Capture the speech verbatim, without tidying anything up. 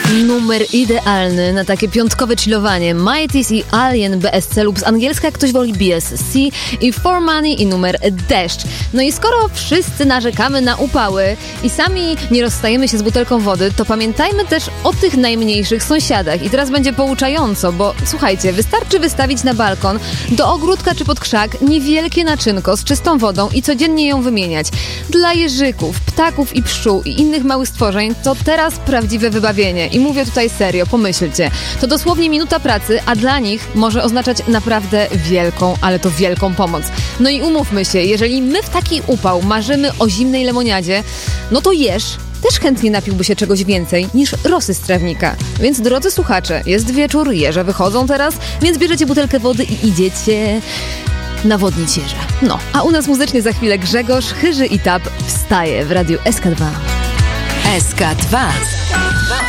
Numer idealny na takie piątkowe chillowanie. Mighties i Alien B S C lub z angielska jak ktoś woli B S C i For Money i numer Deszcz. No i skoro wszyscy narzekamy na upały i sami nie rozstajemy się z butelką wody, to pamiętajmy też o tych najmniejszych sąsiadach. I teraz będzie pouczająco, bo słuchajcie, wystarczy wystawić na balkon, do ogródka czy pod krzak niewielkie naczynko z czystą wodą i codziennie ją wymieniać. Dla jeżyków, ptaków i pszczół i innych małych stworzeń to teraz prawdziwe wybawienie. I mówię tutaj serio, pomyślcie. To dosłownie minuta pracy, a dla nich może oznaczać naprawdę wielką, ale to wielką pomoc. No i umówmy się, jeżeli my w taki upał marzymy o zimnej lemoniadzie, no to Jeż też chętnie napiłby się czegoś więcej niż rosy z trawnika. Więc drodzy słuchacze, jest wieczór, jeże wychodzą teraz, więc bierzecie butelkę wody i idziecie nawodnić jeża. No, a u nas muzycznie za chwilę Grzegorz, Chyży i Tap wstaje w radiu S K dwa. S K dwa.